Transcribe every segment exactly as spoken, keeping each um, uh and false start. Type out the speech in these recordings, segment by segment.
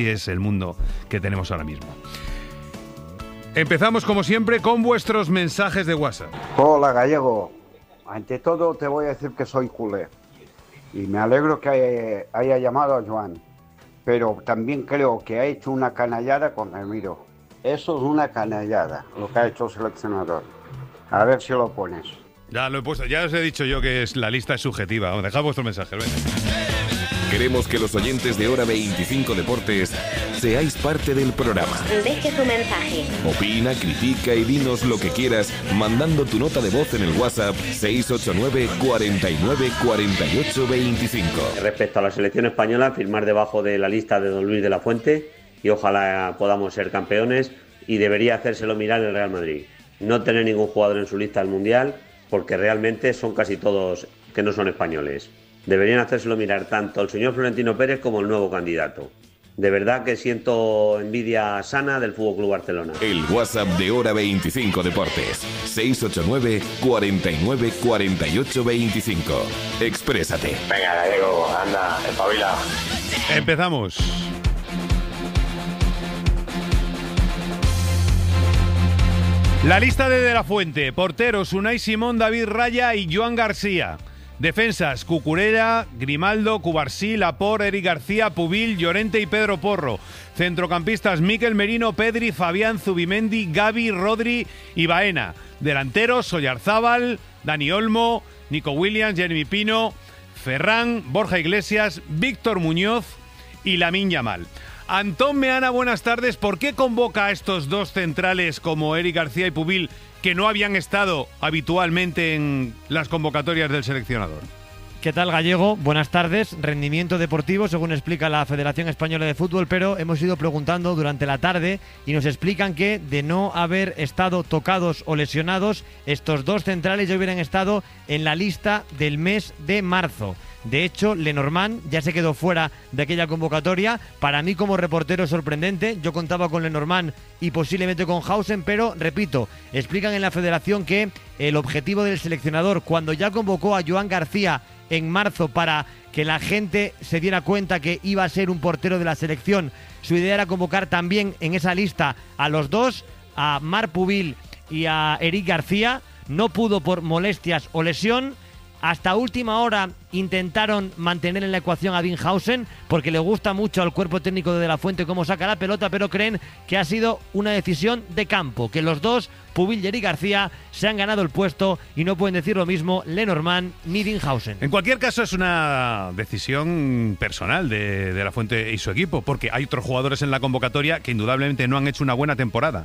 es el mundo que tenemos ahora mismo. Empezamos, como siempre, con vuestros mensajes de WhatsApp. Hola, Gallego. Ante todo, te voy a decir que soy culé. Y me alegro que haya, haya llamado a Joan. Pero también creo que ha hecho una canallada con Ramiro. Eso es una canallada, lo que ha hecho el seleccionador. A ver si lo pones. Ya lo he puesto, ya os he dicho yo que es, la lista es subjetiva. Dejad vuestro mensaje, venga. Queremos que los oyentes de Hora veinticinco Deportes seáis parte del programa. Deje su mensaje. Opina, critica y dinos lo que quieras mandando tu nota de voz en el WhatsApp seis ocho nueve, cuarenta y nueve, cuarenta y ocho, veinticinco. Respecto a la selección española, firmar debajo de la lista de don Luis de la Fuente y ojalá podamos ser campeones, y debería hacérselo mirar el Real Madrid. No tener ningún jugador en su lista del Mundial porque realmente son casi todos que no son españoles. Deberían hacérselo mirar tanto el señor Florentino Pérez como el nuevo candidato. De verdad que siento envidia sana del F C Barcelona. El WhatsApp de Hora veinticinco Deportes, seis ocho nueve, cuarenta y nueve, cuarenta y ocho, veinticinco. Exprésate. Venga, Gallego, anda, espabila. Empezamos. La lista de De la Fuente. Porteros: Unai Simón, David Raya y Joan García. Defensas: Cucurella, Grimaldo, Cubarsí, Laporte, Eric García, Pubil, Llorente y Pedro Porro. Centrocampistas: Mikel Merino, Pedri, Fabián, Zubimendi, Gavi, Rodri y Baena. Delanteros: Oyarzábal, Dani Olmo, Nico Williams, Jeremy Pino, Ferran, Borja Iglesias, Víctor Muñoz y Lamine Yamal. Antón Meana, buenas tardes. ¿Por qué convoca a estos dos centrales como Eric García y Pubil, que no habían estado habitualmente en las convocatorias del seleccionador? ¿Qué tal, Gallego? Buenas tardes. Rendimiento deportivo, según explica la Federación Española de Fútbol, pero hemos ido preguntando durante la tarde y nos explican que, de no haber estado tocados o lesionados, estos dos centrales ya hubieran estado en la lista del mes de marzo. De hecho, Lenormand ya se quedó fuera de aquella convocatoria. Para mí, como reportero, sorprendente. Yo contaba con Lenormand y posiblemente con Hausen, pero, repito, explican en la Federación que el objetivo del seleccionador, cuando ya convocó a Joan García en marzo para que la gente se diera cuenta que iba a ser un portero de la selección, su idea era convocar también en esa lista a los dos, a Marc Pubil y a Eric García. No pudo por molestias o lesión. Hasta última hora intentaron mantener en la ecuación a Dean Hausen porque le gusta mucho al cuerpo técnico de De la Fuente cómo saca la pelota, pero creen que ha sido una decisión de campo, que los dos, Pubil y Eric García, se han ganado el puesto y no pueden decir lo mismo Lenormand ni Dean Hausen. En cualquier caso, es una decisión personal de De la Fuente y su equipo, porque hay otros jugadores en la convocatoria que indudablemente no han hecho una buena temporada.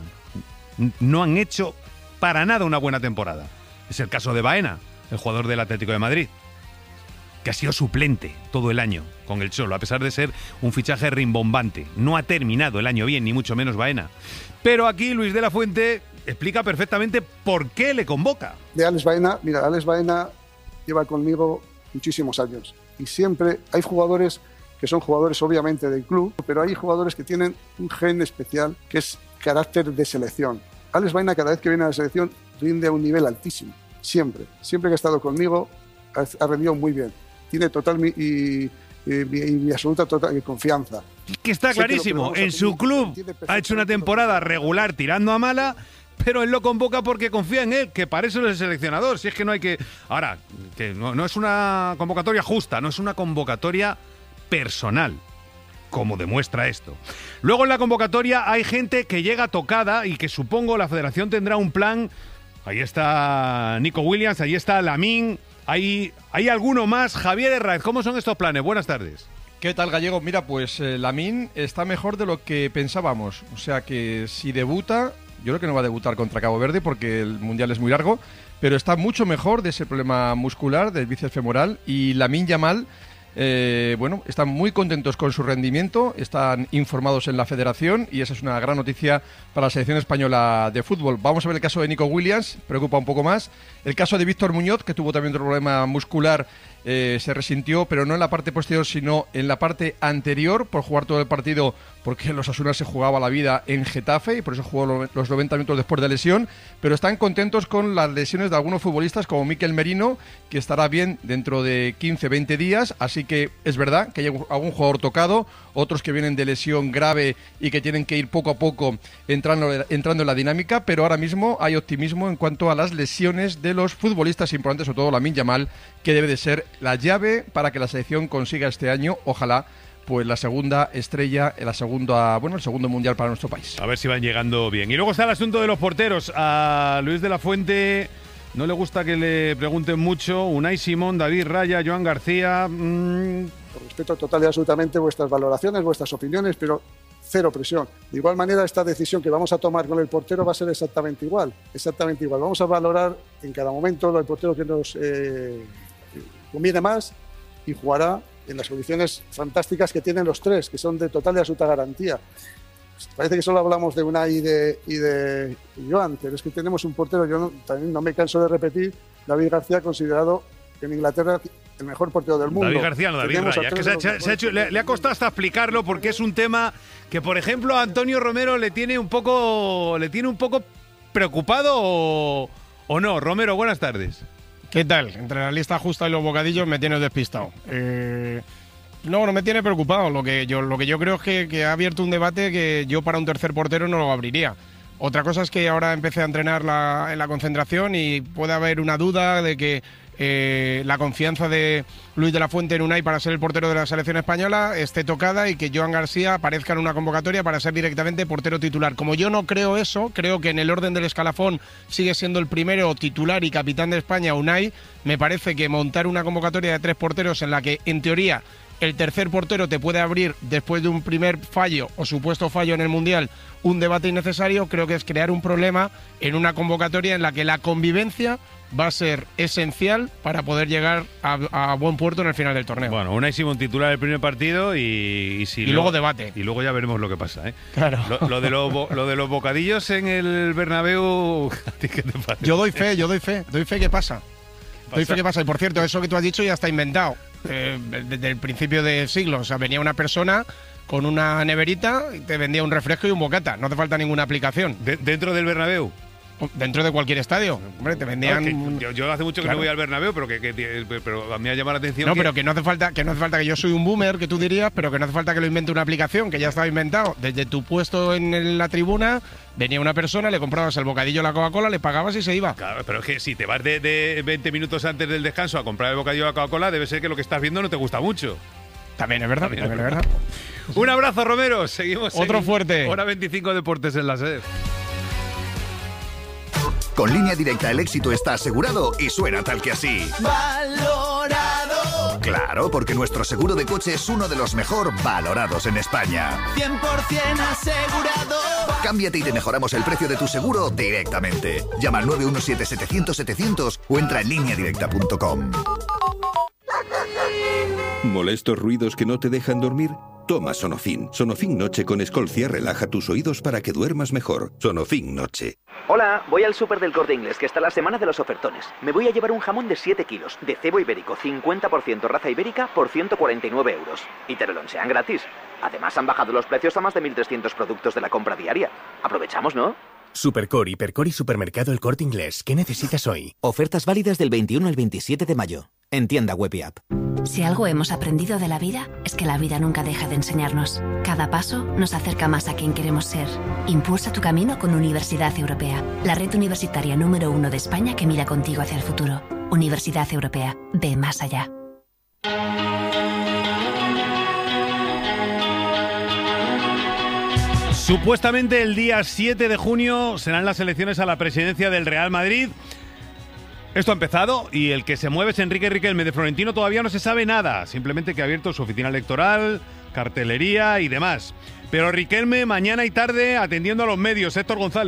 No han hecho para nada una buena temporada. Es el caso de Baena, el jugador del Atlético de Madrid, que ha sido suplente todo el año con el Cholo, a pesar de ser un fichaje rimbombante. No ha terminado el año bien, ni mucho menos Baena. Pero aquí Luis de la Fuente explica perfectamente por qué le convoca. De Alex Baena, mira, Alex Baena lleva conmigo muchísimos años. Y siempre hay jugadores que son jugadores obviamente del club, pero hay jugadores que tienen un gen especial que es carácter de selección. Alex Baena, cada vez que viene a la selección, rinde a un nivel altísimo. Siempre, siempre que ha estado conmigo ha, ha rendido muy bien. Tiene total mi, y, y, y mi absoluta total confianza. Que está clarísimo, que en su club ha hecho una temporada regular tirando a mala, pero él lo convoca porque confía en él, que para eso es el seleccionador. Si es que no hay que... Ahora, que no, no es una convocatoria justa, no es una convocatoria personal, como demuestra esto. Luego en la convocatoria hay gente que llega tocada y que supongo la Federación tendrá un plan. Ahí está Nico Williams, ahí está Lamine, hay, hay alguno más. Javier Herráez, ¿cómo son estos planes? Buenas tardes. ¿Qué tal, Gallego? Mira, pues eh, Lamine está mejor de lo que pensábamos. O sea que si debuta, yo creo que no va a debutar contra Cabo Verde porque el Mundial es muy largo, pero está mucho mejor de ese problema muscular, del bíceps femoral. Y Lamine Yamal, eh, bueno, están muy contentos con su rendimiento, están informados en la federación y esa es una gran noticia para la selección española de fútbol. Vamos a ver el caso de Nico Williams, preocupa un poco más. El caso de Víctor Muñoz, que tuvo también otro problema muscular eh, se resintió, pero no en la parte posterior, sino en la parte anterior, por jugar todo el partido, porque los Osasuna se jugaba la vida en Getafe y por eso jugó los noventa minutos después de lesión, pero están contentos con las lesiones de algunos futbolistas como Mikel Merino, que estará bien dentro de quince a veinte días, así que es verdad que hay algún jugador tocado, otros que vienen de lesión grave y que tienen que ir poco a poco entrando, entrando en la dinámica, pero ahora mismo hay optimismo en cuanto a las lesiones de los futbolistas importantes, sobre todo Lamine Yamal, que debe de ser la llave para que la selección consiga este año, ojalá, pues la segunda estrella, la segunda, bueno, el segundo mundial para nuestro país. A ver si van llegando bien. Y luego está el asunto de los porteros. A Luis de la Fuente no le gusta que le pregunten mucho. Unai Simón, David Raya, Joan García. Mmm... Respeto total y absolutamente vuestras valoraciones, vuestras opiniones, pero cero presión. De igual manera, esta decisión que vamos a tomar con el portero va a ser exactamente igual. Exactamente igual. Vamos a valorar en cada momento el portero que nos eh, conviene más y jugará en las condiciones fantásticas que tienen los tres, que son de total y absoluta garantía. Parece que solo hablamos de Unai y de, y de Joan, pero es que tenemos un portero, yo no, también no me canso de repetir, David García, considerado en Inglaterra el mejor portero del mundo. David García, no, David Raya. Que se ha, se ha hecho, le, le ha costado hasta explicarlo porque es un tema que, por ejemplo, a Antonio Romero le tiene un poco, le tiene un poco preocupado o, o no. Romero, buenas tardes. ¿Qué tal? Entre la lista justa y los bocadillos me tienes despistado. Eh, no, no me tiene preocupado. Lo que yo, lo que yo creo es que, que ha abierto un debate que yo para un tercer portero no lo abriría. Otra cosa es que ahora empecé a entrenar la, en la concentración y puede haber una duda de que eh, la confianza de Luis de la Fuente en Unai para ser el portero de la selección española esté tocada y que Joan García aparezca en una convocatoria para ser directamente portero titular. Como yo no creo eso, creo que en el orden del escalafón sigue siendo el primero titular y capitán de España Unai, me parece que montar una convocatoria de tres porteros en la que, en teoría, el tercer portero te puede abrir, después de un primer fallo o supuesto fallo en el Mundial, un debate innecesario, creo que es crear un problema en una convocatoria en la que la convivencia va a ser esencial para poder llegar a, a buen puerto en el final del torneo. Bueno, Unai Simón titular el primer partido y, y, si y luego debate. Y luego ya veremos lo que pasa, ¿eh? Claro. Lo, lo, de lo, lo de los bocadillos en el Bernabéu, ¿a ti qué te parece? Yo doy fe, yo doy fe, doy fe que pasa. ¿Pasa? Doy fe que pasa. Y por cierto, eso que tú has dicho ya está inventado. Eh, desde el principio del siglo, o sea, venía una persona con una neverita y te vendía un refresco y un bocata, no te falta ninguna aplicación. ¿De, ¿Dentro del Bernabéu? Dentro de cualquier estadio, hombre, te vendían... No, yo, yo hace mucho que claro. no voy al Bernabéu, pero que, que pero a mí me ha llamado la atención. No, que... pero que no hace falta, que no hace falta que yo soy un boomer, que tú dirías, pero que no hace falta que lo invente una aplicación, que ya estaba inventado. Desde tu puesto en la tribuna venía una persona, le comprabas el bocadillo, la Coca-Cola, le pagabas y se iba. Claro, pero es que si te vas de, de veinte minutos antes del descanso a comprar el bocadillo de la Coca-Cola, debe ser que lo que estás viendo no te gusta mucho. También es verdad, también, también es verdad. Un abrazo, Romero. Seguimos. Otro en fuerte. Hora veinticinco Deportes en la SER. Con Línea Directa el éxito está asegurado y suena tal que así. Valorado. Claro, porque nuestro seguro de coche es uno de los mejor valorados en España. cien por ciento asegurado. Cámbiate y te mejoramos el precio de tu seguro directamente. Llama al nueve uno siete, setecientos, setecientos o entra en línea directa punto com. ¿Molestos ruidos que no te dejan dormir? Toma Sonofin. Sonofin Noche con Escolcia relaja tus oídos para que duermas mejor. Sonofin Noche. Hola, voy al súper del Corte Inglés, que está la semana de los ofertones. Me voy a llevar un jamón de siete kilos, de cebo ibérico, cincuenta por ciento raza ibérica, por ciento cuarenta y nueve euros. Y te lo lonchean gratis. Además, han bajado los precios a más de mil trescientos productos de la compra diaria. Aprovechamos, ¿no? Supercore, Hipercore y Supermercado El Corte Inglés. ¿Qué necesitas hoy? Ofertas válidas del veintiuno al veintisiete de mayo. En tienda web y app. Si algo hemos aprendido de la vida, es que la vida nunca deja de enseñarnos. Cada paso nos acerca más a quien queremos ser. Impulsa tu camino con Universidad Europea, la red universitaria número uno de España que mira contigo hacia el futuro. Universidad Europea. Ve más allá. Supuestamente el día siete de junio serán las elecciones a la presidencia del Real Madrid. Esto ha empezado y el que se mueve es Enrique Riquelme. De Florentino todavía no se sabe nada, simplemente que ha abierto su oficina electoral, cartelería y demás. Pero Riquelme mañana y tarde atendiendo a los medios. Héctor González.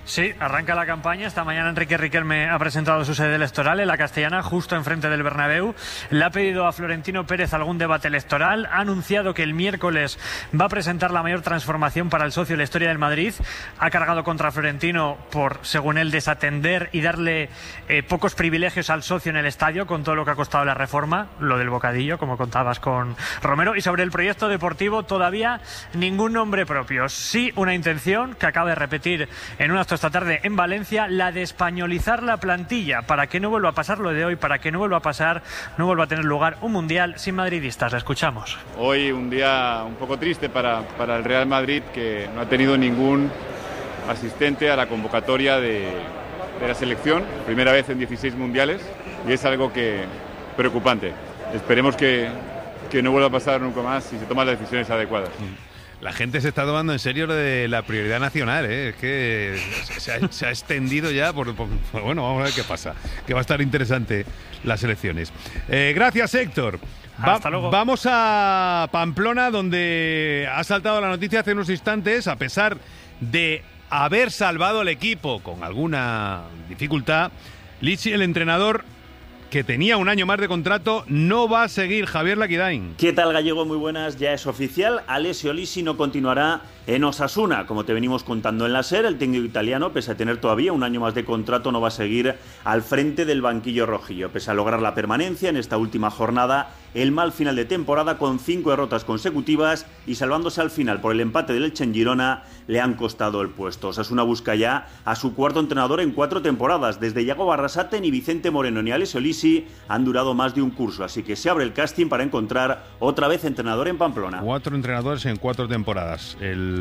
Sí, arranca la campaña. Esta mañana Enrique Riquelme ha presentado su sede electoral en la Castellana, justo enfrente del Bernabéu. Le ha pedido a Florentino Pérez algún debate electoral. Ha anunciado que el miércoles va a presentar la mayor transformación para el socio de la historia del Madrid. Ha cargado contra Florentino por, según él, desatender y darle eh, pocos privilegios al socio en el estadio, con todo lo que ha costado la reforma, lo del bocadillo, como contabas con Romero. Y sobre el proyecto deportivo, todavía ningún nombre propio. Sí, una intención que acaba de repetir en un acto esta tarde en Valencia, la de españolizar la plantilla, para que no vuelva a pasar lo de hoy, para que no vuelva a pasar, no vuelva a tener lugar un mundial sin madridistas. La escuchamos. Hoy un día un poco triste para, para el Real Madrid, que no ha tenido ningún asistente a la convocatoria de, de la selección, primera vez en dieciséis mundiales, y es algo que preocupante. Esperemos que, que no vuelva a pasar nunca más y se toman las decisiones adecuadas. La gente se está tomando en serio lo de la prioridad nacional, ¿eh? Es que se ha, se ha extendido ya por, por... Bueno, vamos a ver qué pasa, que va a estar interesante las elecciones. Eh, gracias, Héctor. Va, Hasta luego. Vamos a Pamplona, donde ha saltado la noticia hace unos instantes, a pesar de haber salvado el equipo con alguna dificultad, Lichi, el entrenador que tenía un año más de contrato, no va a seguir. Javier Laquidain. ¿Qué tal, Gallego? Muy buenas. Ya es oficial. Alessio Lisi no continuará en Osasuna. Como te venimos contando en la SER, el técnico italiano, pese a tener todavía un año más de contrato, no va a seguir al frente del banquillo rojillo. Pese a lograr la permanencia en esta última jornada, el mal final de temporada con cinco derrotas consecutivas y salvándose al final por el empate del Elche en Girona, le han costado el puesto. Osasuna busca ya a su cuarto entrenador en cuatro temporadas. Desde Iago Barrasate, ni Vicente Moreno ni Alessio Lisi han durado más de un curso, así que se abre el casting para encontrar otra vez entrenador en Pamplona. Cuatro entrenadores en cuatro temporadas.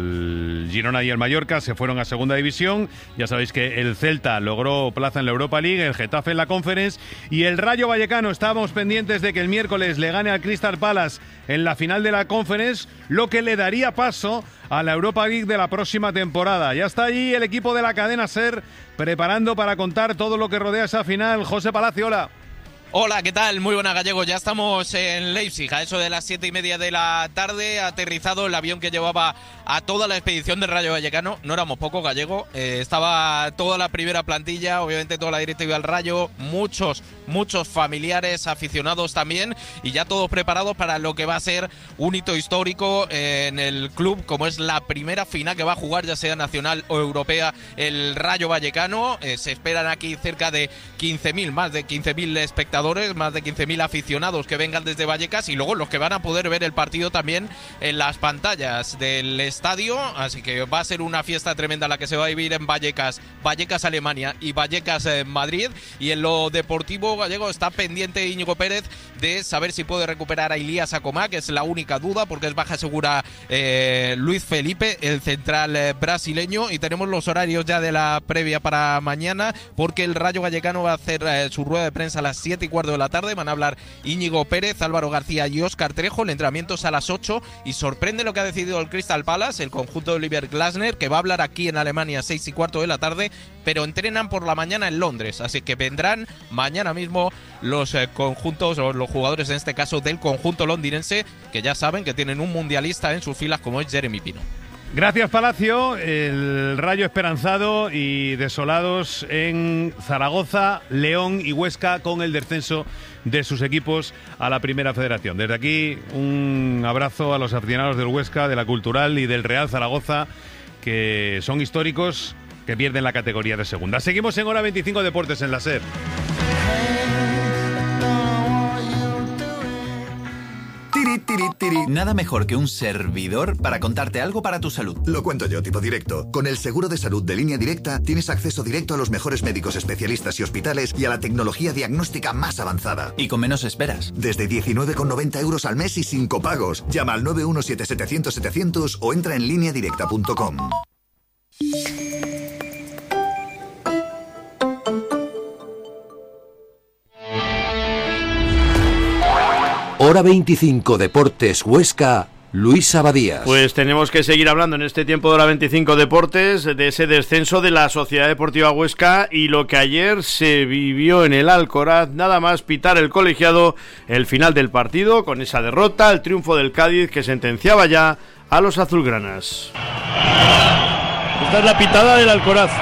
El Girona y el Mallorca se fueron a segunda división. Ya sabéis que el Celta logró plaza en la Europa League, el Getafe en la Conference y el Rayo Vallecano. Estábamos pendientes de que el miércoles le gane al Crystal Palace en la final de la Conference, lo que le daría paso a la Europa League de la próxima temporada. Ya está allí el equipo de la cadena SER preparando para contar todo lo que rodea esa final. José Palacio, hola. Hola, ¿qué tal? Muy buena, Gallego. Ya estamos en Leipzig, a eso de las siete y media de la tarde. Ha aterrizado el avión que llevaba a toda la expedición del Rayo Vallecano. No éramos pocos, Gallego. Eh, estaba toda la primera plantilla, obviamente toda la directiva del Rayo, muchos, muchos familiares, aficionados también, y ya todos preparados para lo que va a ser un hito histórico en el club, como es la primera final que va a jugar, ya sea nacional o europea, el Rayo Vallecano. Eh, se esperan aquí cerca de quince mil, más de quince mil espectadores, más de quince mil aficionados que vengan desde Vallecas, y luego los que van a poder ver el partido también en las pantallas del estadio. Así que va a ser una fiesta tremenda la que se va a vivir en Vallecas, Vallecas Alemania y Vallecas eh, Madrid. Y en lo deportivo, Gallego, está pendiente Íñigo Pérez de saber si puede recuperar a Ilías Acomá, que es la única duda, porque es baja segura eh, Luis Felipe, el central eh, brasileño. Y tenemos los horarios ya de la previa para mañana, porque el Rayo Vallecano va a hacer eh, su rueda de prensa a las siete y cuarto de la tarde. Van a hablar Íñigo Pérez, Álvaro García y Óscar Trejo. El entrenamiento es a las ocho y sorprende lo que ha decidido el Crystal Palace, el conjunto de Oliver Glasner, que va a hablar aquí en Alemania a seis y cuarto de la tarde, pero entrenan por la mañana en Londres, así que vendrán mañana mismo los eh, conjuntos o los jugadores, en este caso del conjunto londinense, que ya saben que tienen un mundialista en sus filas como es Jeremy Pino. Gracias, Palacio. El Rayo esperanzado y desolados en Zaragoza, León y Huesca con el descenso de sus equipos a la Primera Federación. Desde aquí, un abrazo a los aficionados del Huesca, de la Cultural y del Real Zaragoza, que son históricos, que pierden la categoría de segunda. Seguimos en Hora veinticinco Deportes en la SER. Tiri, tiri, tiri. Nada mejor que un servidor para contarte algo para tu salud. Lo cuento yo, tipo directo. Con el seguro de salud de Línea Directa tienes acceso directo a los mejores médicos especialistas y hospitales y a la tecnología diagnóstica más avanzada. Y con menos esperas. Desde diecinueve con noventa euros al mes y sin copagos. Llama al nueve uno siete setecientos setecientos o entra en línea directa punto com. Hora veinticinco Deportes Huesca, Luis Abadías. Pues tenemos que seguir hablando en este tiempo de Hora veinticinco Deportes de ese descenso de la Sociedad Deportiva Huesca y lo que ayer se vivió en el Alcoraz, nada más pitar el colegiado el final del partido con esa derrota, el triunfo del Cádiz que sentenciaba ya a los azulgranas. Esta es la pitada del Alcoraz.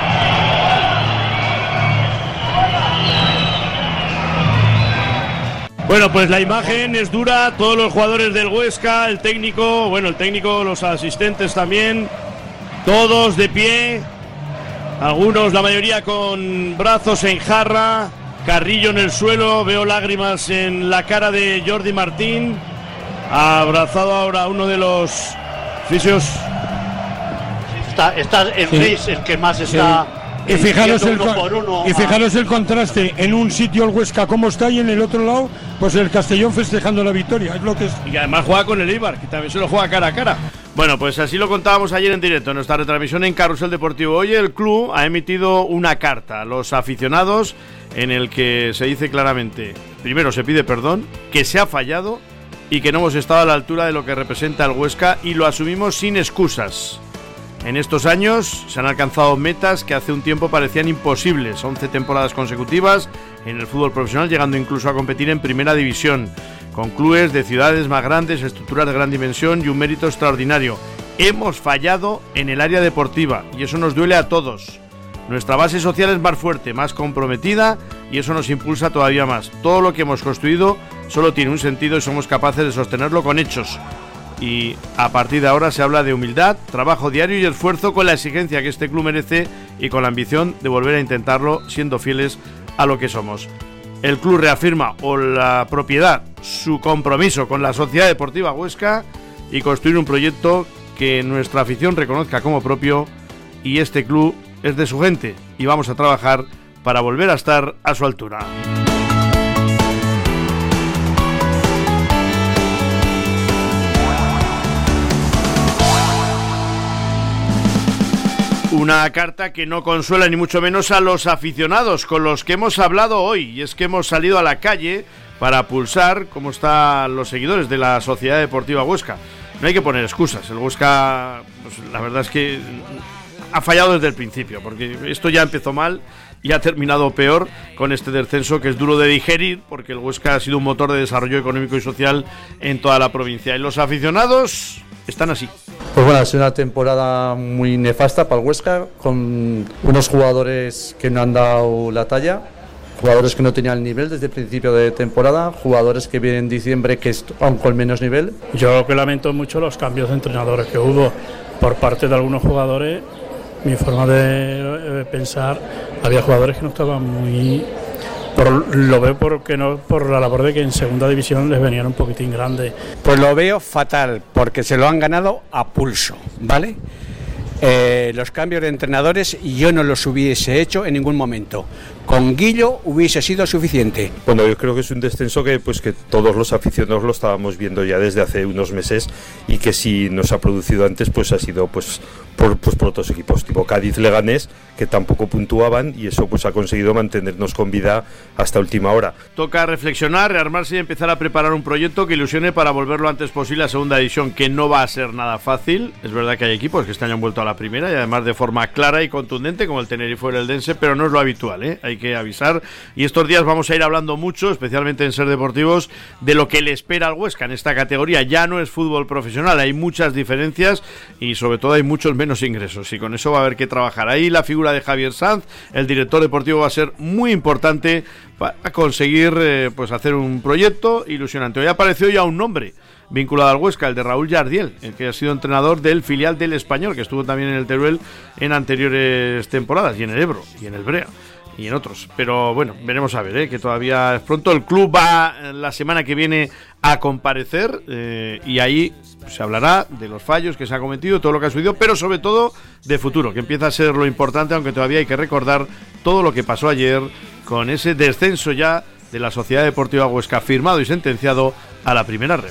Bueno, pues la imagen es dura, todos los jugadores del Huesca, el técnico, bueno, el técnico, los asistentes también, todos de pie, algunos, la mayoría con brazos en jarra, Carrillo en el suelo, veo lágrimas en la cara de Jordi Martín, abrazado ahora a uno de los fisios. Está, está en Sí. Fris el que más está. Y fijaros, el, uno por uno y a- fijaros el contraste, en un sitio el Huesca como está y en el otro lado, pues el Castellón festejando la victoria, es lo que es. Y que además juega con el Eibar, que también se lo juega cara a cara. Bueno, pues así lo contábamos ayer en directo en nuestra retransmisión en Carrusel Deportivo. Hoy el club ha emitido una carta a los aficionados en el que se dice claramente, primero se pide perdón, que se ha fallado y que no hemos estado a la altura de lo que representa el Huesca y lo asumimos sin excusas. En estos años se han alcanzado metas que hace un tiempo parecían imposibles. once temporadas consecutivas en el fútbol profesional, llegando incluso a competir en primera división, con clubes de ciudades más grandes, estructuras de gran dimensión y un mérito extraordinario. Hemos fallado en el área deportiva y eso nos duele a todos. Nuestra base social es más fuerte, más comprometida y eso nos impulsa todavía más. Todo lo que hemos construido solo tiene un sentido y somos capaces de sostenerlo con hechos. Y a partir de ahora se habla de humildad, trabajo diario y esfuerzo con la exigencia que este club merece y con la ambición de volver a intentarlo siendo fieles a lo que somos. El club reafirma, o la propiedad, su compromiso con la Sociedad Deportiva Huesca y construir un proyecto que nuestra afición reconozca como propio, y este club es de su gente y vamos a trabajar para volver a estar a su altura. Una carta que no consuela ni mucho menos a los aficionados con los que hemos hablado hoy, y es que hemos salido a la calle para pulsar cómo están los seguidores de la Sociedad Deportiva Huesca. No hay que poner excusas, el Huesca, pues, la verdad es que ha fallado desde el principio, porque esto ya empezó mal y ha terminado peor con este descenso que es duro de digerir, porque el Huesca ha sido un motor de desarrollo económico y social en toda la provincia, y los aficionados están así. Pues bueno, ha sido una temporada muy nefasta para el Huesca, con unos jugadores que no han dado la talla, jugadores que no tenían el nivel desde el principio de temporada, jugadores que vienen en diciembre que aún con menos nivel. Yo lo que lamento mucho los cambios de entrenadores que hubo por parte de algunos jugadores. Mi forma de pensar, había jugadores que no estaban muy... Por, lo veo porque no por la labor de que en segunda división les venían un poquitín grandes. Pues lo veo fatal, porque se lo han ganado a pulso, ¿vale? Eh, los cambios de entrenadores yo no los hubiese hecho en ningún momento. Con Guillo hubiese sido suficiente. Bueno, yo creo que es un descenso que pues que todos los aficionados lo estábamos viendo ya desde hace unos meses, y que si nos ha producido antes pues ha sido pues por, pues por otros equipos tipo Cádiz, Leganés, que tampoco puntuaban, y eso pues ha conseguido mantenernos con vida hasta última hora. Toca reflexionar, rearmarse y empezar a preparar un proyecto que ilusione para volver lo antes posible a segunda división, que no va a ser nada fácil. Es verdad que hay equipos que este año han vuelto a la primera y además de forma clara y contundente, como el Tenerife o el Eldense, pero no es lo habitual, ¿eh? Hay que avisar, y estos días vamos a ir hablando mucho, especialmente en Ser Deportivos, de lo que le espera al Huesca en esta categoría. Ya no es fútbol profesional, hay muchas diferencias y sobre todo hay muchos menos ingresos, y con eso va a haber que trabajar. Ahí la figura de Javier Sanz, el director deportivo, va a ser muy importante para conseguir eh, pues hacer un proyecto ilusionante. Hoy apareció ya un nombre vinculado al Huesca, el de Raúl Jardiel, el que ha sido entrenador del filial del Español, que estuvo también en el Teruel en anteriores temporadas, y en el Ebro, y en el Brea, y en otros. Pero bueno, veremos a ver, ¿eh? Que todavía es pronto. El club va la semana que viene a comparecer, eh, y ahí se hablará de los fallos que se ha cometido, todo lo que ha sucedido, pero sobre todo de futuro, que empieza a ser lo importante, aunque todavía hay que recordar todo lo que pasó ayer con ese descenso ya de la Sociedad Deportiva Huesca, firmado y sentenciado a la primera ref.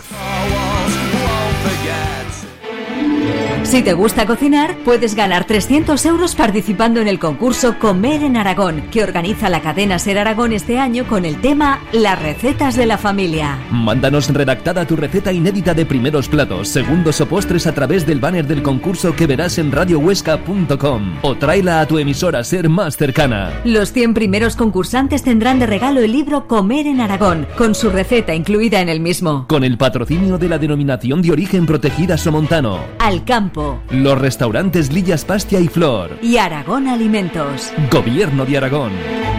Si te gusta cocinar, puedes ganar trescientos euros participando en el concurso Comer en Aragón, que organiza la cadena Ser Aragón este año con el tema Las recetas de la familia. Mándanos redactada tu receta inédita de primeros platos, segundos o postres a través del banner del concurso que verás en radio huesca punto com, o tráela a tu emisora Ser más cercana. Los cien primeros concursantes tendrán de regalo el libro Comer en Aragón, con su receta incluida en el mismo. Con el patrocinio de la Denominación de Origen Protegida Somontano. Al campo Grupo. Los restaurantes Lillas Pastia y Flor. Y Aragón Alimentos. Gobierno de Aragón.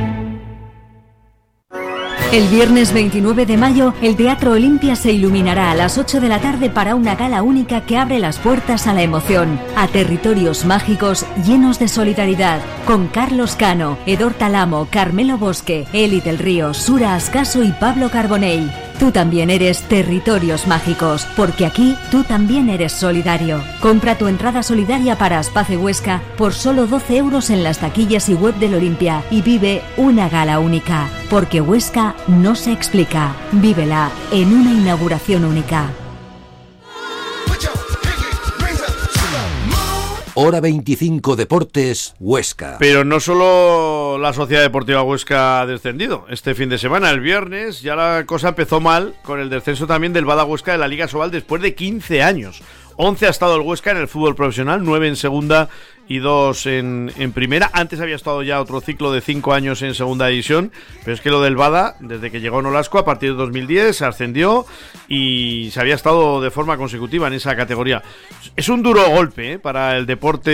El viernes veintinueve de mayo, el Teatro Olimpia se iluminará a las ocho de la tarde para una gala única que abre las puertas a la emoción, a territorios mágicos llenos de solidaridad, con Carlos Cano, Edor Talamo, Carmelo Bosque, Eli del Río, Sura Ascaso y Pablo Carbonell. Tú también eres Territorios Mágicos, porque aquí tú también eres solidario. Compra tu entrada solidaria para Aspace Huesca por solo doce euros en las taquillas y web del Olimpia y vive una gala única, porque Huesca no se explica. Vívela en una inauguración única. Hora veinticinco Deportes, Huesca. Pero no solo la Sociedad Deportiva Huesca ha descendido. Este fin de semana, el viernes, ya la cosa empezó mal con el descenso también del Bada Huesca de la Liga Sobal después de quince años. once ha estado el Huesca en el fútbol profesional, nueve en segunda y dos en, en primera. Antes había estado ya otro ciclo de cinco años en segunda división, pero es que lo del Bada, desde que llegó Nolasco a partir de dos mil diez, se ascendió y se había estado de forma consecutiva en esa categoría. Es un duro golpe ¿eh? para el deporte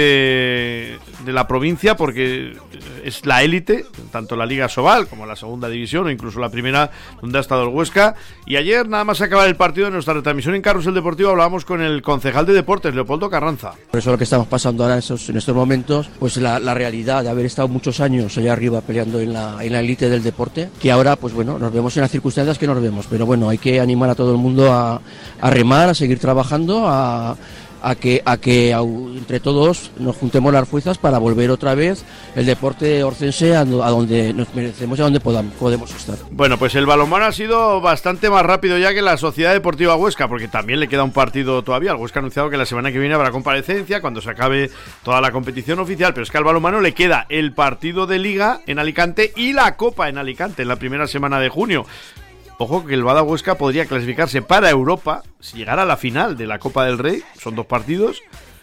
de la provincia, porque es la élite, tanto la Liga Sobal como la segunda división o incluso la primera, donde ha estado el Huesca. Y ayer, nada más acabar el partido, de nuestra retransmisión en Carrusel Deportivo, hablábamos con el concejal de deportes, Leopoldo Carranza. Por eso lo que estamos pasando ahora en esos, en estos momentos, pues la, la realidad de haber estado muchos años allá arriba peleando en la, en la élite del deporte, que ahora, pues bueno, nos vemos en las circunstancias que nos vemos, pero bueno, hay que animar a todo el mundo a, a remar, a seguir trabajando, a... a que a que a, entre todos nos juntemos las fuerzas para volver otra vez el deporte orcense a, a donde nos merecemos y a donde podamos, podemos estar. Bueno, pues el balonmano ha sido bastante más rápido ya que la Sociedad Deportiva Huesca, porque también le queda un partido todavía. El Huesca ha anunciado que la semana que viene habrá comparecencia cuando se acabe toda la competición oficial, pero es que al balonmano le queda el partido de Liga en Alicante y la Copa en Alicante en la primera semana de junio. Ojo que el Bada Huesca podría clasificarse para Europa si llegara a la final de la Copa del Rey, son dos partidos,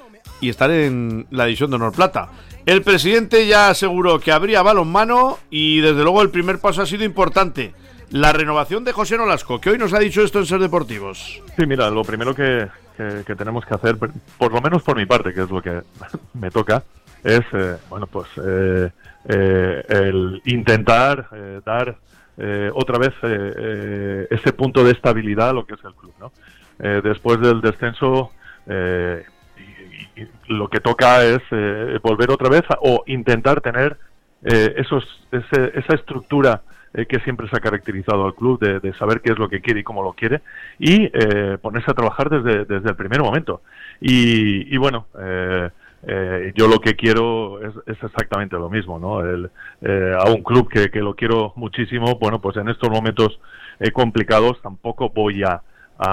y estar en la división de honor plata. El presidente ya aseguró que habría balonmano y desde luego el primer paso ha sido importante, la renovación de José Nolasco, que hoy nos ha dicho esto en Ser Deportivos. Sí, mira, lo primero que, que, que tenemos que hacer, por lo menos por mi parte, que es lo que me toca, es, eh, bueno, pues eh, eh, el intentar eh, dar Eh, otra vez eh, eh, ese punto de estabilidad a lo que es el club, ¿no? Eh, después del descenso eh, y, y lo que toca es eh, volver otra vez a, o intentar tener eh, esos ese, esa estructura eh, que siempre se ha caracterizado al club de, de saber qué es lo que quiere y cómo lo quiere y eh, ponerse a trabajar desde, desde el primer momento y, y bueno eh, Eh, yo lo que quiero es, es exactamente lo mismo, ¿no? El, eh, a un club que, que lo quiero muchísimo, bueno, pues en estos momentos eh, complicados tampoco voy a,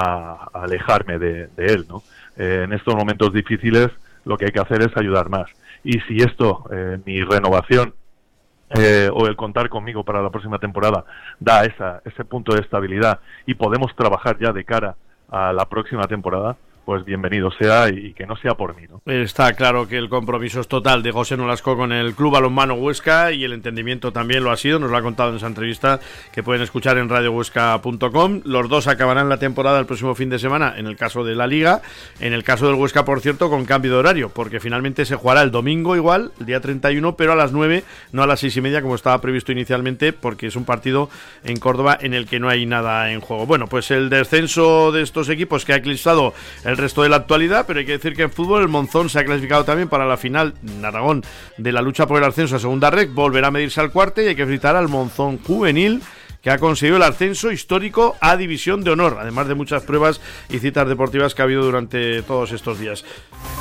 a, a alejarme de, de él, ¿no? Eh, en estos momentos difíciles lo que hay que hacer es ayudar más. Y si esto, eh, mi renovación eh, o el contar conmigo para la próxima temporada da esa, ese punto de estabilidad y podemos trabajar ya de cara a la próxima temporada, pues bienvenido sea y que no sea por mí, ¿no? Está claro que el compromiso es total de José Nolasco con el Club Balonmano Huesca y el entendimiento también lo ha sido, nos lo ha contado en esa entrevista que pueden escuchar en radio huesca punto com. Los dos acabarán la temporada el próximo fin de semana en el caso de la Liga, en el caso del Huesca, por cierto, con cambio de horario, porque finalmente se jugará el domingo igual, el día treinta y uno, pero a las nueve, no a las seis y media como estaba previsto inicialmente, porque es un partido en Córdoba en el que no hay nada en juego. Bueno, pues el descenso de estos equipos que ha eclipsado el resto de la actualidad, pero hay que decir que en fútbol el Monzón se ha clasificado también para la final en Aragón de la lucha por el ascenso a segunda rec, volverá a medirse al cuarto y hay que felicitar al Monzón juvenil que ha conseguido el ascenso histórico a División de Honor, además de muchas pruebas y citas deportivas que ha habido durante todos estos días.